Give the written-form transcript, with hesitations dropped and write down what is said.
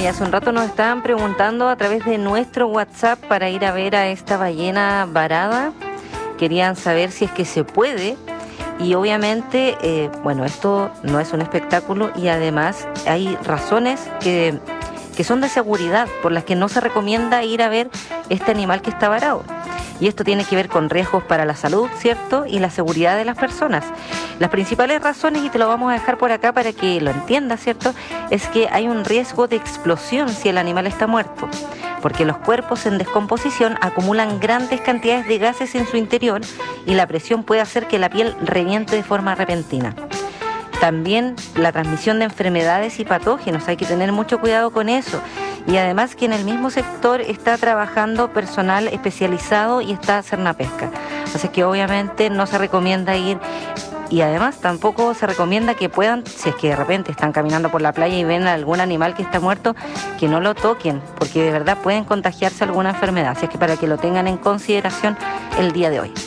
y hace un rato nos estaban preguntando a través de nuestro WhatsApp para ir a ver a esta ballena varada. Querían saber si es que se puede. Y obviamente, esto no es un espectáculo y además hay razones que son de seguridad por las que no se recomienda ir a ver este animal que está varado. Y esto tiene que ver con riesgos para la salud, ¿cierto? Y la seguridad de las personas. Las principales razones, y te lo vamos a dejar por acá para que lo entiendas, ¿cierto? Es que hay un riesgo de explosión si el animal está muerto, porque los cuerpos en descomposición acumulan grandes cantidades de gases en su interior y la presión puede hacer que la piel reviente de forma repentina. También la transmisión de enfermedades y patógenos, hay que tener mucho cuidado con eso. Y además que en el mismo sector está trabajando personal especializado y está Cernapesca. Así que obviamente no se recomienda ir. Y además tampoco se recomienda que puedan, si es que de repente están caminando por la playa y ven a algún animal que está muerto, que no lo toquen, porque de verdad pueden contagiarse alguna enfermedad. Así es que para que lo tengan en consideración el día de hoy.